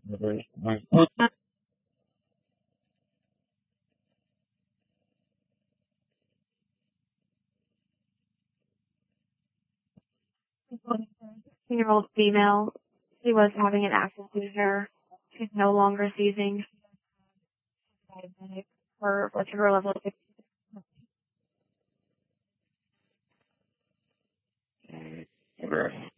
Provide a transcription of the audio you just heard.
16-year-old female. She was having an active seizure. She's no longer seizing. She's diabetic. Her blood sugar level is 60.